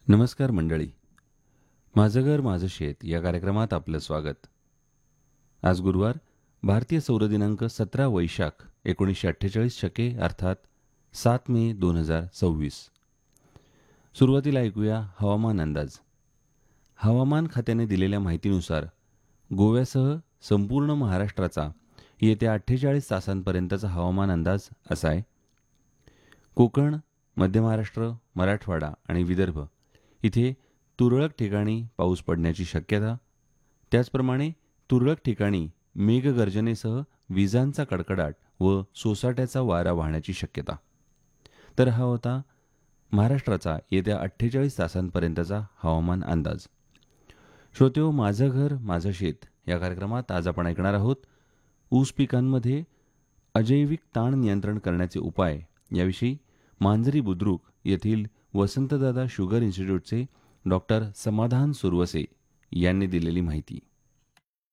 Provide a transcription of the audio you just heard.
नमस्कार मंडळी. माझं घर माझं शेत या कार्यक्रमात आपलं स्वागत. आज गुरुवार, भारतीय सौर दिनांक 17 वैशाख 1948 शके अर्थात 7 मे 2026. सुरुवातीला ऐकूया हवामान अंदाज. हवामान खात्याने दिलेल्या माहितीनुसार गोव्यासह संपूर्ण महाराष्ट्राचा येत्या 48 तासांपर्यंतचा हवामान अंदाज असा आहे. कोकण, मध्य महाराष्ट्र, मराठवाडा आणि विदर्भ इथे तुरळक ठिकाणी पाऊस पडण्याची शक्यता. त्याचप्रमाणे तुरळक ठिकाणी मेघगर्जनेसह विजांचा कडकडाट व सोसाट्याचा वारा वाहण्याची शक्यता. तर हा होता महाराष्ट्राचा येत्या 48 तासांपर्यंतचा हवामान अंदाज. श्रोतेहो, माझं घर माझं शेत या कार्यक्रमात आज आपण ऐकणार आहोत ऊस पिकांमध्ये अजैविक ताण नियंत्रण करण्याचे उपाय याविषयी मांजरी बुद्रुक येथील वसंतदादा शुगर इन्स्टिट्यूटचे डॉक्टर समाधान सुरवसे यांनी दिलेली माहिती.